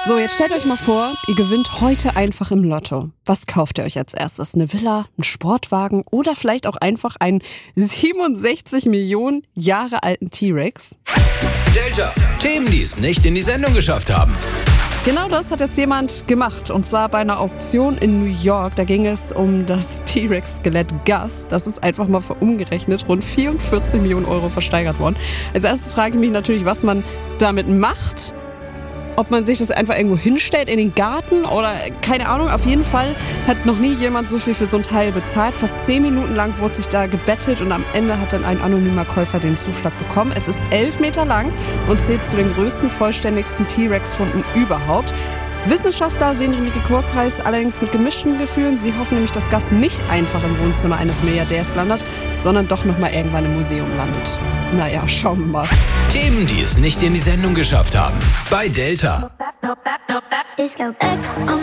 So, jetzt stellt euch mal vor, ihr gewinnt heute einfach im Lotto. Was kauft ihr euch als erstes? Eine Villa, einen Sportwagen oder vielleicht auch einfach einen 67 Millionen Jahre alten T-Rex? Delta, Themen, die es nicht in die Sendung geschafft haben. Genau das hat jetzt jemand gemacht, und zwar bei einer Auktion in New York. Da ging es um das T-Rex-Skelett Gus. Das ist einfach mal umgerechnet rund 44 Millionen Euro versteigert worden. Als erstes frage ich mich natürlich, was man damit macht. Ob man sich das einfach irgendwo hinstellt in den Garten oder keine Ahnung. Auf jeden Fall hat noch nie jemand so viel für so ein Teil bezahlt. Fast 10 Minuten lang wurde sich da gebettelt und am Ende hat dann ein anonymer Käufer den Zuschlag bekommen. Es ist 11 Meter lang und zählt zu den größten, vollständigsten T-Rex-Funden überhaupt. Wissenschaftler sehen den Rekordpreis allerdings mit gemischten Gefühlen. Sie hoffen nämlich, dass Gus nicht einfach im Wohnzimmer eines Milliardärs landet, sondern doch nochmal irgendwann im Museum landet. Naja, schauen wir mal. Themen, die es nicht in die Sendung geschafft haben. Bei Delta.